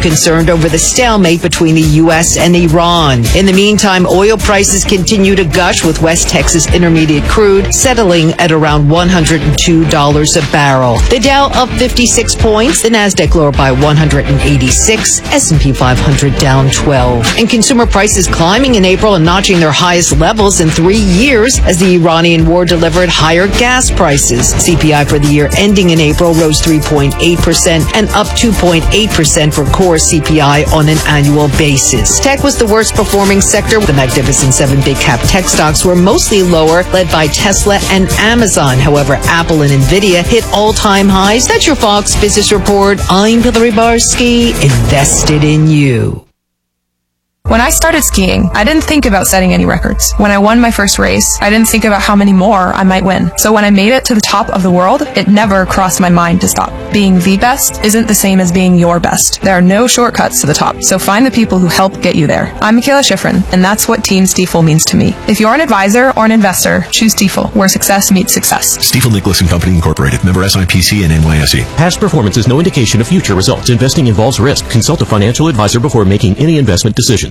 concerned over the stalemate between the U.S. and Iran. In the meantime, oil prices continue to gush, with West Texas Intermediate crude settling at around $102 a barrel. The Dow up 56 points, the Nasdaq lower by 186, S&P 500 down 12. And consumer prices climbing in April and notching their highest levels in 3 years as the Iranian war delivered higher gas prices. CPI for the year ending in April rose 3.8% and up 2.8% for core CPI on an annual basis. Tech was the worst performing sector. The Magnificent Seven big cap tech stocks were mostly lower, led by Tesla and Amazon. However, Apple and Nvidia hit all-time highs. That's your Fox Business Report. I'm Hillary Barsky, invested in you. When I started skiing, I didn't think about setting any records. When I won my first race, I didn't think about how many more I might win. So when I made it to the top of the world, it never crossed my mind to stop. Being the best isn't the same as being your best. There are no shortcuts to the top, so find the people who help get you there. I'm Michaela Schifrin, and that's what Team Stifel means to me. If you're an advisor or an investor, choose Stifel, where success meets success. Stifel Nicholas and Company Incorporated, member SIPC and NYSE. Past performance is no indication of future results. Investing involves risk. Consult a financial advisor before making any investment decisions.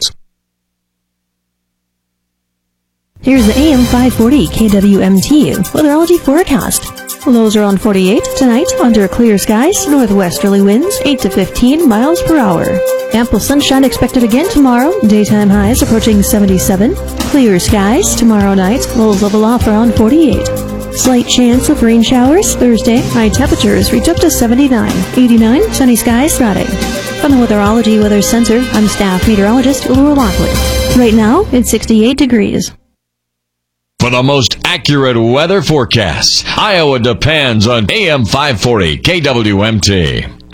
Here's the AM 540 KWMT weatherology forecast. Lows around 48 tonight, under clear skies, northwesterly winds 8 to 15 miles per hour. Ample sunshine expected again tomorrow, daytime highs approaching 77. Clear skies tomorrow night, lows level off around 48. Slight chance of rain showers Thursday, high temperatures reach up to 79. 89, sunny skies Friday. From the Weatherology Weather Center, I'm staff meteorologist Laura Lockwood. Right now, it's 68 degrees. For the most accurate weather forecasts, Iowa depends on AM 540 KWMT.